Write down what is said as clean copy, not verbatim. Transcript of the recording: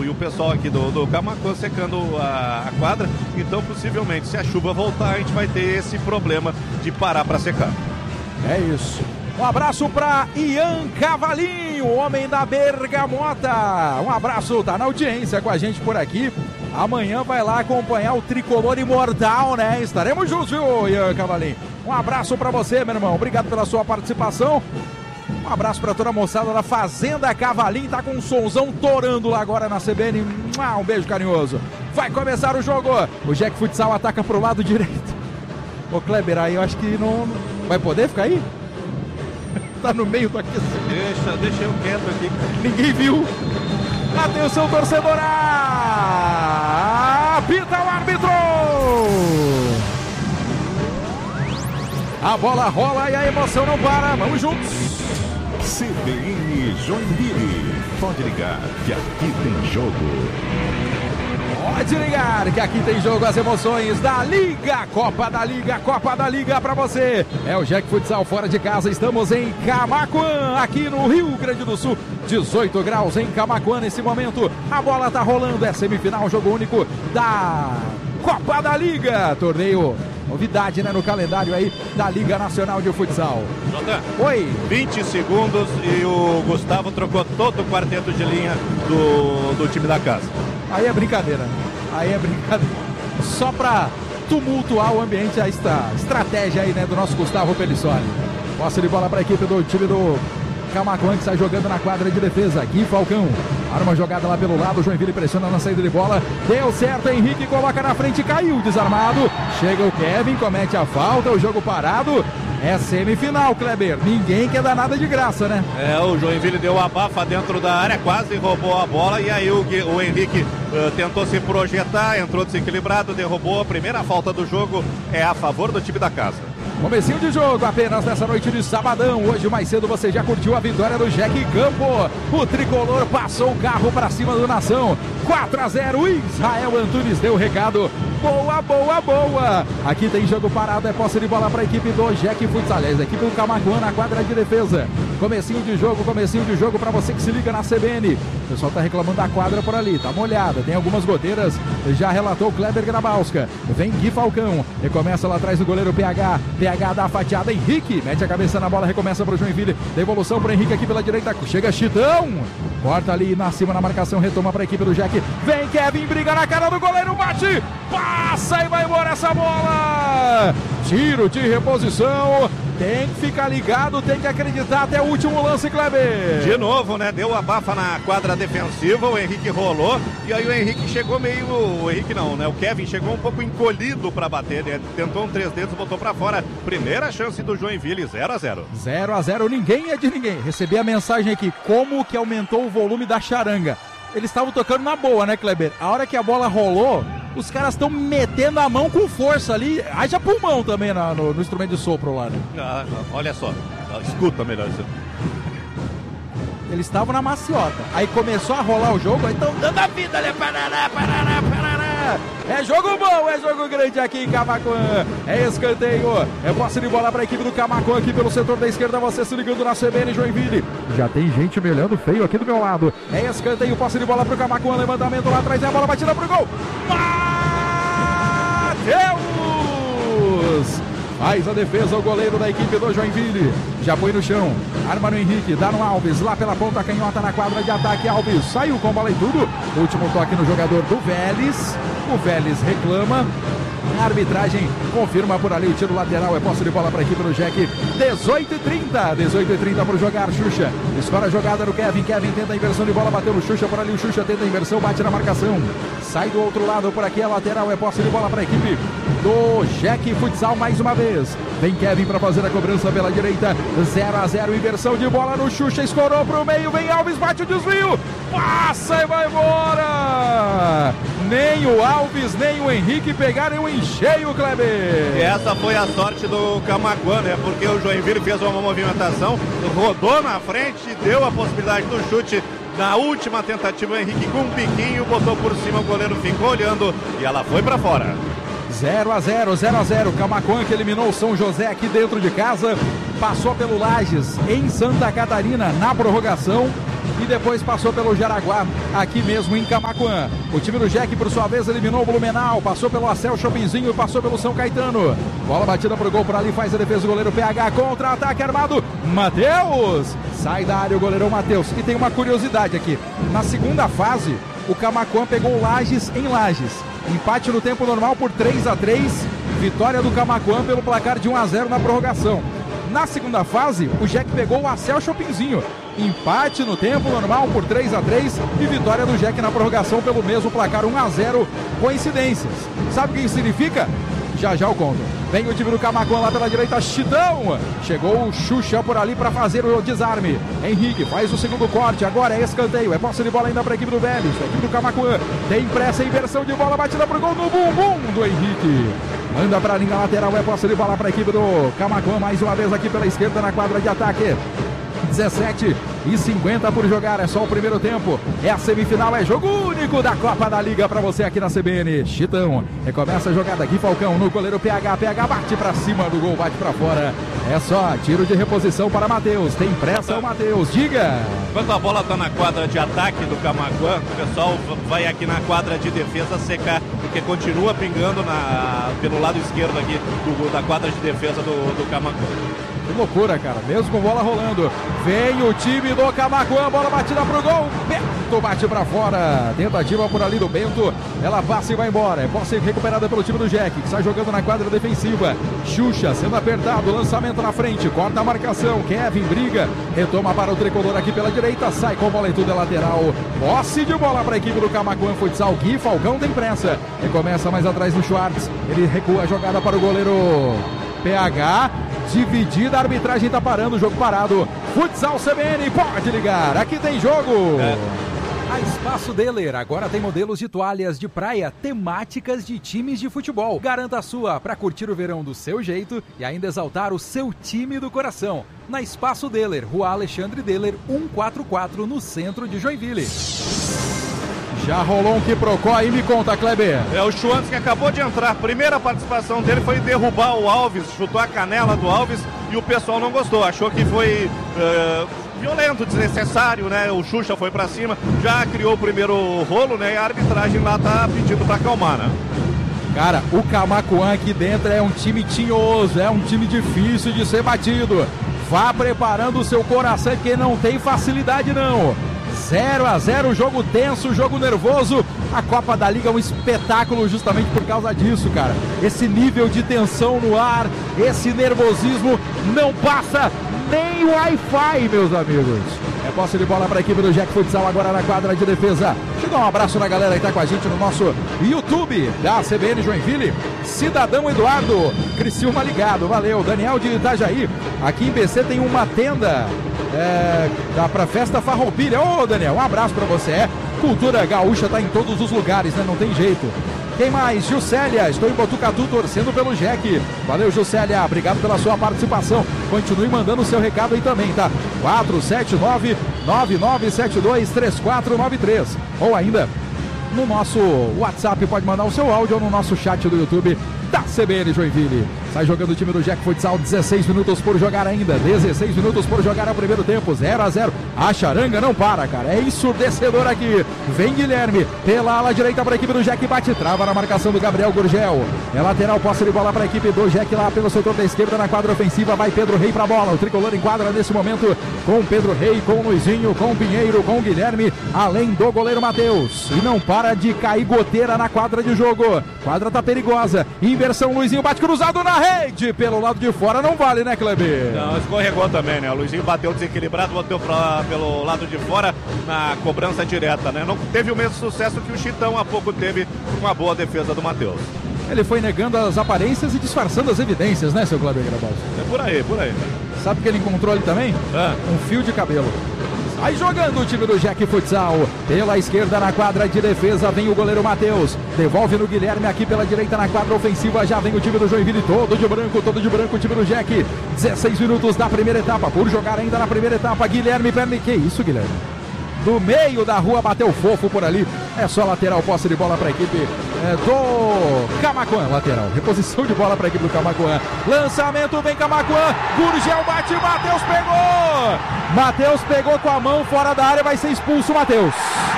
e o pessoal aqui do Camaquã secando a quadra. Então, possivelmente, se a chuva voltar, a gente vai ter esse problema de parar para secar. É isso. Um abraço para Ian Cavalinho, homem da Bergamota. Um abraço, tá na audiência com a gente por aqui. Amanhã vai lá acompanhar o Tricolor Imortal, né? Estaremos juntos, viu, Ian Cavalinho? Um abraço para você, meu irmão. Obrigado pela sua participação. Um abraço para toda a moçada da Fazenda Cavalinho. Tá com um sonzão torando lá agora na CBN. Um beijo carinhoso. Vai começar o jogo. O Jack Futsal ataca pro lado direito. Ô, Kleber, aí eu acho que não vai poder ficar aí? Tá no meio do aquecimento. Deixa eu quieto aqui. Ninguém viu. Atenção, torcedor. Apita o árbitro. A bola rola e a emoção não para. Vamos juntos. CBN Joinville. Pode ligar que aqui tem jogo. Pode ligar que aqui tem jogo, as emoções da Liga, Copa da Liga pra você. É o Jack Futsal fora de casa, estamos em Camaquã, aqui no Rio Grande do Sul. 18 graus em Camaquã nesse momento. A bola tá rolando, é semifinal, jogo único da Copa da Liga. Torneio, novidade, né, no calendário aí da Liga Nacional de Futsal. Jota, oi. 20 segundos e o Gustavo trocou todo o quarteto de linha do time da casa. Aí é brincadeira. Só pra tumultuar o ambiente, a estratégia aí, né, do nosso Gustavo Pelissoli. Posse de bola para a equipe do time do Camaquã, que sai jogando na quadra de defesa. Aqui Falcão, arma a jogada lá pelo lado, Joinville pressiona na saída de bola, deu certo, Henrique coloca na frente, caiu desarmado, chega o Kevin, comete a falta, o jogo parado. É semifinal, Kleber. Ninguém quer dar nada de graça, né? O Joinville deu a bafa dentro da área, quase roubou a bola e aí o Henrique tentou se projetar, entrou desequilibrado, derrubou. A primeira falta do jogo é a favor do time da casa. Comecinho de jogo apenas nessa noite de sabadão. Hoje mais cedo você já curtiu a vitória do Jack Campo. O tricolor passou o carro para cima do Nação. 4-0, Israel Antunes deu o recado. Boa. Aqui tem jogo parado, é posse de bola para a equipe do Jack Futsal. A equipe do Camaquã na quadra de defesa. Comecinho de jogo para você que se liga na CBN. O pessoal tá reclamando da quadra por ali, tá molhada, tem algumas goteiras. Já relatou o Kleber Grabowska. Vem Gui Falcão, recomeça lá atrás do goleiro PH dá a fatiada, Henrique mete a cabeça na bola, recomeça para o Joinville, devolução para Henrique aqui pela direita, chega Chitão, corta ali na cima na marcação, retoma para a equipe do Jack, vem Kevin, briga na cara do goleiro, bate, passa e vai embora essa bola, tiro de reposição. Tem que ficar ligado, tem que acreditar até o último lance, Kleber. De novo, né? Deu a bafa na quadra defensiva, o Henrique rolou e aí o Henrique chegou meio... O Henrique não, né? O Kevin chegou um pouco encolhido para bater, né? Tentou um 3 dedos, botou para fora. Primeira chance do Joinville, 0-0. 0-0, ninguém é de ninguém. Recebi a mensagem aqui, como que aumentou o volume da charanga. Eles estavam tocando na boa, né, Kleber? A hora que a bola rolou, os caras estão metendo a mão com força ali. Haja pulmão também no instrumento de sopro lá, né? Olha só, escuta melhor isso. Eles estavam na maciota. Aí começou a rolar o jogo, aí estão dando a vida, né? Parará. É jogo bom, é jogo grande aqui em Camaquã. É escanteio, é posse de bola para a equipe do Camaquã aqui pelo setor da esquerda. Você se ligando na CBN Joinville. Já tem gente me olhando feio aqui do meu lado. É escanteio, posse de bola para o Camaquã. Levantamento lá atrás, é a bola batida pro gol. Matheus! Faz a defesa o goleiro da equipe do Joinville. Já põe no chão. Arma no Henrique, dá no Alves. Lá pela ponta canhota na quadra de ataque. Alves saiu com bola e tudo. Último toque no jogador do Vélez. O Vélez reclama. A arbitragem confirma por ali o tiro lateral. É posse de bola para a equipe do Jack. 18h30 para jogar. Xuxa escora a jogada no Kevin. Kevin tenta a inversão de bola. Bateu no Xuxa por ali. O Xuxa tenta a inversão. Bate na marcação. Sai do outro lado por aqui. A lateral é posse de bola para a equipe do Jack Futsal mais uma vez. Vem Kevin para fazer a cobrança pela direita. 0-0. Inversão de bola no Xuxa. Escorou para o meio. Vem Alves. Bate o desvio. Passa e vai embora. Nem o Alves, nem o Henrique pegaram em cheio, Kleber. E essa foi a sorte do Camaquã, né? Porque o Joinville fez uma movimentação, rodou na frente e deu a possibilidade do chute. Na última tentativa, o Henrique com um piquinho, botou por cima, o goleiro ficou olhando e ela foi para fora. 0-0. Camaquã que eliminou o São José aqui dentro de casa. Passou pelo Lages em Santa Catarina na prorrogação. e depois passou pelo Jaraguá, aqui mesmo em Camaquã. O time do Jack, por sua vez, eliminou o Blumenau, passou pelo Acel Chopinzinho e passou pelo São Caetano. Bola batida pro gol, por ali faz a defesa do goleiro PH, contra-ataque armado, Matheus! Sai da área o goleirão Matheus. E tem uma curiosidade aqui, na segunda fase, o Camaquã pegou o Lages em Lages. Empate no tempo normal por 3-3, vitória do Camaquã pelo placar de 1-0 na prorrogação. Na segunda fase, o Jack pegou o Acel Chopinzinho. Empate no tempo normal por 3-3 e vitória do Jack na prorrogação pelo mesmo placar 1-0. Coincidências. Sabe o que isso significa? Já eu conto. Vem o time do Camaquã lá pela direita, Chitão. Chegou o Xuxa por ali para fazer o desarme. Henrique faz o segundo corte, agora é escanteio. É posse de bola ainda para a equipe do Vélez. A equipe do Camaquã tem pressa, inversão de bola, batida pro gol no bumbum do Henrique. Manda para a linha lateral, é posse de bola para a equipe do Camaquã. Mais uma vez aqui pela esquerda na quadra de ataque. 17:50 por jogar, é só o primeiro tempo, é a semifinal, é jogo único da Copa da Liga pra você aqui na CBN. Chitão, recomeça a jogada aqui, Falcão no goleiro PH bate pra cima do gol, bate pra fora, é só tiro de reposição para Matheus, tem pressa o Matheus, diga! Quando a bola tá na quadra de ataque do Camaquã, o pessoal vai aqui na quadra de defesa secar, porque continua pingando pelo lado esquerdo aqui da quadra de defesa do Camaquã. Que loucura, cara, mesmo com bola rolando. Vem o time do Camaquã, bola batida pro gol, Bento bate pra fora, tentativa por ali do Bento, ela passa e vai embora, é posse recuperada pelo time do Jack, que está jogando na quadra defensiva. Xuxa sendo apertado, lançamento na frente, corta a marcação, Kevin briga, retoma para o tricolor aqui pela direita, sai com bola e tudo é lateral, posse de bola para a equipe do Camaquã Futsal, Gui Falcão tem pressa, recomeça mais atrás no Schwartz, ele recua a jogada para o goleiro PH, dividida, a arbitragem tá parando, o jogo parado. Futsal CBN, pode ligar, aqui tem jogo. A Espaço Deler agora tem modelos de toalhas de praia temáticas de times de futebol. Garanta a sua para curtir o verão do seu jeito e ainda exaltar o seu time do coração. Na Espaço Deler, Rua Alexandre Deler, 144, no centro de Joinville. Já rolou um quiprocó aí, me conta, Kleber. É o Schwantz que acabou de entrar. A primeira participação dele foi derrubar o Alves, chutou a canela do Alves e o pessoal não gostou. Achou que foi violento, desnecessário, né? O Xuxa foi pra cima, já criou o primeiro rolo, né? E a arbitragem lá tá pedindo pra acalmar, né? Cara, o Camaquã aqui dentro é um time tinhoso, é um time difícil de ser batido. Vá preparando o seu coração, porque não tem facilidade não. 0-0, jogo tenso, jogo nervoso. A Copa da Liga é um espetáculo justamente por causa disso, cara. Esse nível de tensão no ar, esse nervosismo não passa nem Wi-Fi, meus amigos. É posse de bola para a equipe do Jack Futsal agora na quadra de defesa. Deixa eu dar um abraço na galera que está com a gente no nosso YouTube da CBN Joinville. Cidadão Eduardo, Criciúma ligado, valeu. Daniel de Itajaí, aqui em BC tem uma tenda dá pra festa Farroupilha. Ô Daniel, um abraço pra você. Cultura gaúcha tá em todos os lugares, né? Não tem jeito. Quem mais? Juscelia, estou em Botucatu torcendo pelo Jack. Valeu, Juscelia, obrigado pela sua participação. Continue mandando o seu recado aí também, tá? 479-9972-3493. Ou ainda no nosso WhatsApp, pode mandar o seu áudio ou no nosso chat do YouTube da CBN Joinville. Sai jogando o time do Jack Futsal, 16 minutos por jogar ainda, 16 minutos por jogar ao primeiro tempo, 0-0. A charanga não para, cara, é ensurdecedor aqui. Vem Guilherme, pela ala direita para a equipe do Jack, bate, trava na marcação do Gabriel Gurgel. É lateral, posse de bola para a equipe do Jack lá pelo setor da esquerda na quadra ofensiva, vai Pedro Rei para a bola. O tricolor enquadra nesse momento com Pedro Rei, com Luizinho, com Pinheiro, com Guilherme, além do goleiro Matheus. E não para de cair goteira na quadra de jogo. Quadra tá perigosa. Inversão, Luizinho bate cruzado na rede. Pelo lado de fora não vale, né, Kleber? Não, escorregou também, né? O Luizinho bateu desequilibrado, bateu pelo lado de fora na cobrança direta, né? Não teve o mesmo sucesso que o Chitão há pouco teve com uma boa defesa do Matheus. Ele foi negando as aparências e disfarçando as evidências, né, seu Kleber Grabaldi? É por aí, por aí. Sabe o que ele encontrou ali também? Um fio de cabelo. Aí jogando o time do Jack Futsal, pela esquerda na quadra de defesa vem o goleiro Matheus, devolve no Guilherme aqui pela direita na quadra ofensiva, já vem o time do Joinville todo de branco o time do Jack, 16 minutos da primeira etapa, por jogar ainda na primeira etapa, Guilherme Perni, que isso Guilherme? no meio da rua, bateu fofo por ali. É só lateral, posse de bola para a equipe do Camaquã. Lateral, reposição de bola para a equipe do Camaquã. Lançamento, vem Camaquã. Gurgel bate, Matheus pegou. Matheus pegou com a mão fora da área, vai ser expulso o Matheus.